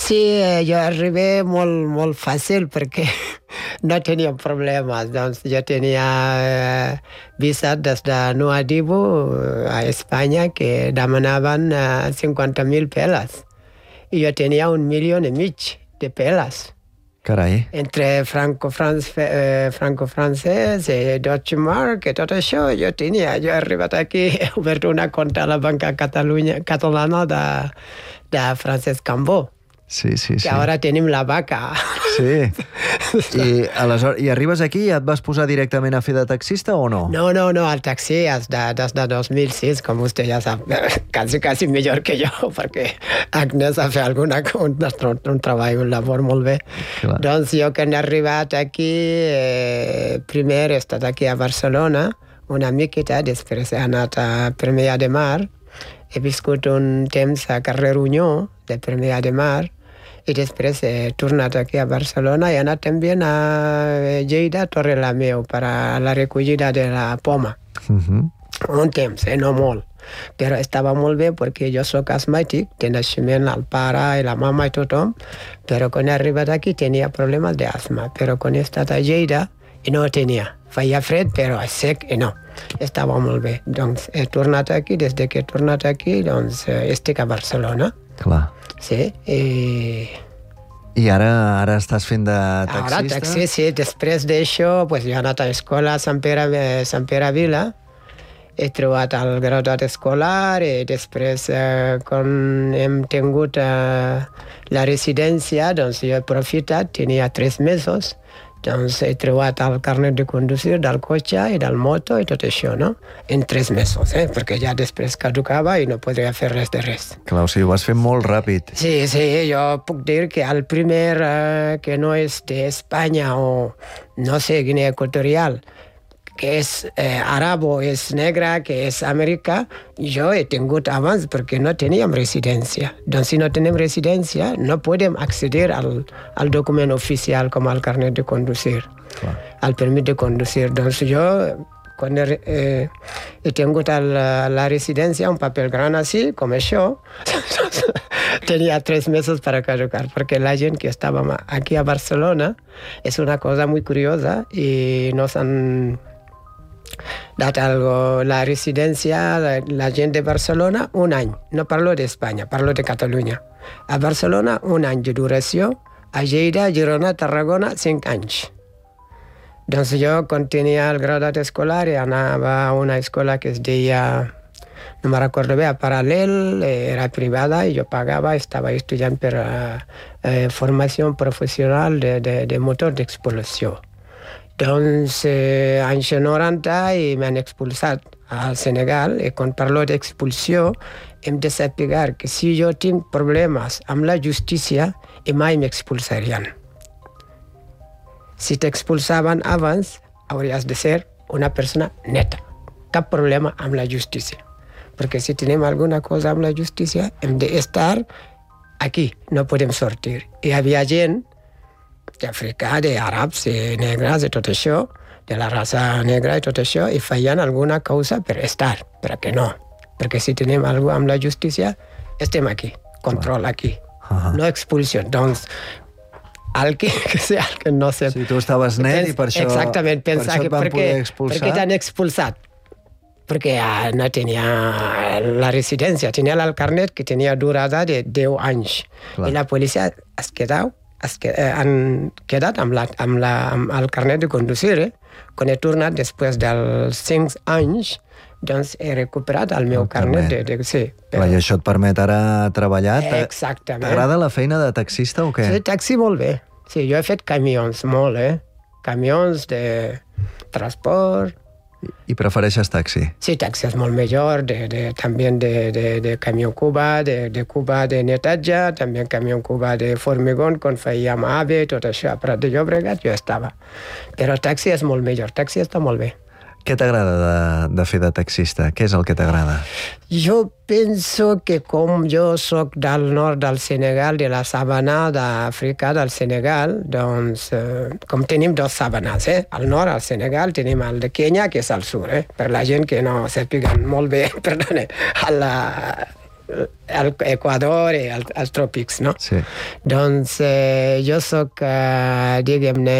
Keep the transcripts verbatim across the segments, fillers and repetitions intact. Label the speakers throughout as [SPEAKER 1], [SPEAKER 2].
[SPEAKER 1] Sí, jo arribé molt, molt fàcil perquè no tenia problemes. Doncs jo tenia eh, visat des de Nouadhibou a Espanya que demanaven eh, cinquanta mil peles. I jo tenia un milió i mig de peles.
[SPEAKER 2] Carai.
[SPEAKER 1] Entre franco-francès eh, franco-francès i Deutsche Mark i tot això jo tenia. Jo he arribat aquí, he obert una compte a la banca Catalunya, catalana de, de Francesc Cambó.
[SPEAKER 2] Sí, sí, sí.
[SPEAKER 1] Que ara tenim la vaca.
[SPEAKER 2] Sí. I, aleshores, I arribes aquí i et vas posar directament a fer de taxista o no?
[SPEAKER 1] No, no, no, el taxi és de, des de dos mil sis, com vostè ja sap, quasi, quasi millor que jo, perquè Agnès ha fet alguna, un, un treball, un labor molt bé.
[SPEAKER 2] Clar.
[SPEAKER 1] Doncs jo que he arribat aquí, eh, primer he estat aquí a Barcelona, una miqueta, després he anat a Premià de Mar, he viscut un temps a carrer Unió, de Premià de Mar, i després he tornat aquí a Barcelona i he anat també a Lleida, a Torrelameu, per a la recollida de la poma.
[SPEAKER 2] Uh-huh.
[SPEAKER 1] Un temps, eh? No molt. Però estava molt bé perquè jo soc asmàtic, de naixement el pare i la mama i tothom, però quan he arribat aquí tenia problemes d'asma. Però quan he estat a Lleida i no ho tenia. Feia fred, però sec i no. Estava molt bé. Doncs he tornat aquí, des que he tornat aquí, doncs estic a Barcelona.
[SPEAKER 2] Clar.
[SPEAKER 1] Sí, i...
[SPEAKER 2] I ara, ara estàs fent de taxista?
[SPEAKER 1] Ara taxi, sí. Després d'això, pues, jo he anat a l'escola a Sant Pere, Sant Pere Vila, he trobat el graduat escolar i després, eh, quan hem tingut eh, la residència, doncs jo he aprofitat, tenia tres mesos, doncs he trobat el carnet de conducir del cotxe i del moto i tot això, no? En tres mesos, eh? Perquè ja després caducava i no podria fer res de res.
[SPEAKER 2] Clar, o sigui, ho vas fer molt ràpid.
[SPEAKER 1] Sí, sí, jo puc dir que el primer eh, que no és d'Espanya o, no sé, Guinea Equatorial, que és eh, arabo, és negre, que és Amèrica, jo he tingut abans perquè no teníem residència. Doncs si no tenim residència, no podem accedir al, al document oficial com el carnet de conducir,
[SPEAKER 2] Clar.
[SPEAKER 1] al permís de conducir. Doncs jo, quan he, eh, he tingut el, la residència, un paper gran així, com això, tenia tres mesos per a caducar, perquè la gent que estava aquí a Barcelona és una cosa molt curiosa i no s'han dat algo, la residència, la, la gent de Barcelona, un any. No parlo d'Espanya, parlo de Catalunya. A Barcelona, un any de duració. A Lleida, Girona, Tarragona, cinc anys. Doncs jo, quan tenia el graduat escolar, anava a una escola que es deia, no me recordo bé, a Paral·lel, era privada i jo pagava, estava estudiant per uh, eh, formació professional de, de, de motor d'explosió. Doncs eh, anys noranta i m'han expulsat al Senegal i quan parlo d'expulsió hem de saber que si jo tinc problemes amb la justícia i mai m'expulsarien. Si t'expulsaven abans hauries de ser una persona neta. Cap problema amb la justícia. Perquè si tenim alguna cosa amb la justícia hem d'estar aquí, no podem sortir. Hi havia gent d'Àfrica, d'àrabs, de negres, de tot això, de la raça negra i tot això, i feien alguna cosa per estar, perquè no. Perquè si tenim alguna cosa amb la justícia, estem aquí, control aquí, uh-huh. No expulsió. Doncs, el que, que sé, el que no sé...
[SPEAKER 2] Si tu estaves net pens, i per això,
[SPEAKER 1] exactament,
[SPEAKER 2] per això et van
[SPEAKER 1] perquè,
[SPEAKER 2] poder expulsar?
[SPEAKER 1] Perquè t'han expulsat. Perquè ah, no tenia la residència, tenia el carnet que tenia durada de deu anys. Clar. I la policia es quedava Es que, eh, han quedat amb, la, amb, la, amb el carnet de conduir. Eh? Quan he tornat després dels cinc anys, doncs he recuperat el meu el carnet. carnet. De, de, sí,
[SPEAKER 2] però... Clar, I això et permet ara treballar?
[SPEAKER 1] Exactament.
[SPEAKER 2] T'agrada la feina de taxista o què?
[SPEAKER 1] Sí, taxi molt bé. Sí, jo he fet camions molt, eh? Camions de transport.
[SPEAKER 2] I, i prefereixes taxi?
[SPEAKER 1] Sí, taxi és molt millor, de, de, també de, de, de camió Cuba, de, de Cuba de netatge, també camió Cuba de formigón, quan fèiem AVE, tot això, a Prat de Llobregat, jo estava. Però taxi és molt millor, taxi està molt bé.
[SPEAKER 2] Què t'agrada de, de fer de taxista? Què és el que t'agrada?
[SPEAKER 1] Jo penso que com jo sóc del nord del Senegal, de la sabana d'Àfrica del Senegal, doncs eh, com tenim dos sabanes, eh? Al nord, al Senegal, tenim el de Kenya, que és al sud, eh? Per la gent que no sàpiguen molt bé, perdone, a la, al Equador i al, als tròpics, no?
[SPEAKER 2] Sí.
[SPEAKER 1] Doncs eh, jo soc, eh, diguem-ne,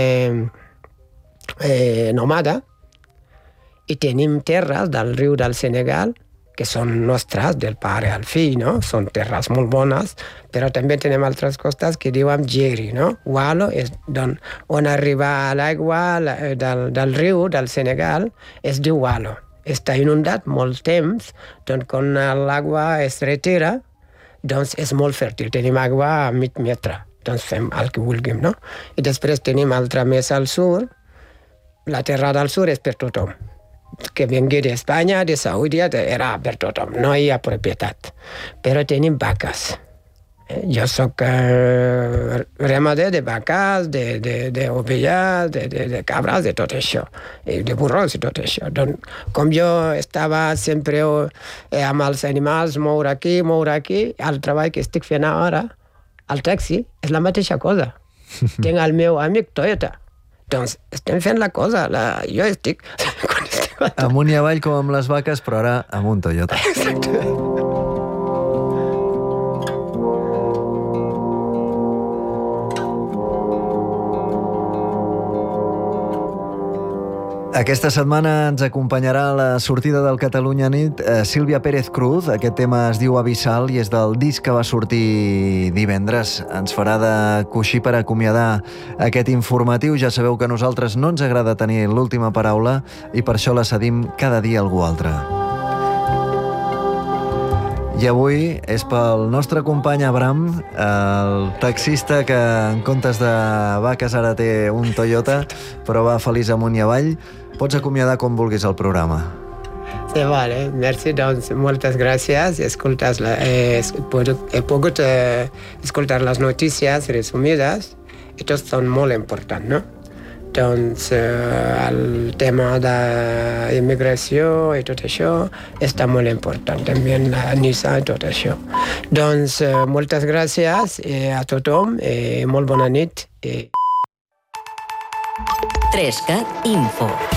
[SPEAKER 1] eh, nòmada, i tenim terres del riu del Senegal, que són nostres, del pare al fill, no? Són terres molt bones, però també tenim altres costes que diuen Djeri, no? Waalo és don, on arriba l'aigua del, del riu del Senegal, es diu Waalo. Està inundat molt temps, doncs quan l'aigua es retira, doncs és molt fèrtil, tenim aigua a mig metre, doncs fem el que vulguem, no? I després tenim altra més al sud, la terra del sud és per tothom. Que vingui d'Espanya, de Saúdia, era per tothom, no hi ha propietat. Però tenim vaques. Jo soc eh, ramader de vaques, d'ovelles, de, de, de, de cabres, de tot això, i de burros i tot això. Doncs, com jo estava sempre eh, amb els animals, moure aquí, moure aquí, el treball que estic fent ara, el taxi, és la mateixa cosa. Tinc el meu amic Toyota. Doncs estem fent la cosa, la... jo estic...
[SPEAKER 2] Amunt i avall com amb les vaques, però ara amb un Toyota.
[SPEAKER 1] Exactament.
[SPEAKER 2] Aquesta setmana ens acompanyarà a la sortida del Catalunya Nit eh, Sílvia Pérez Cruz. Aquest tema es diu Abissal i és del disc que va sortir divendres. Ens farà de coixí per acomiadar aquest informatiu. Ja sabeu que a nosaltres no ens agrada tenir l'última paraula i per això la cedim cada dia a algú altre. I avui és pel nostre company Abram, el taxista que en comptes de vaques ara té un Toyota, però va feliç amunt i avall. Pots acomiadar com vulguis el programa.
[SPEAKER 1] Sí, vale. Merci, doncs, moltes gràcies. Escoltes la, eh, he pogut eh, escoltar les notícies resumides i tot són molt importants, no? Doncs eh, el tema d'immigració i tot això està molt important, també la Nissan i tot això. Doncs eh, moltes gràcies eh, a tothom, eh, molt bona nit. Eh.
[SPEAKER 3] tres cat Info.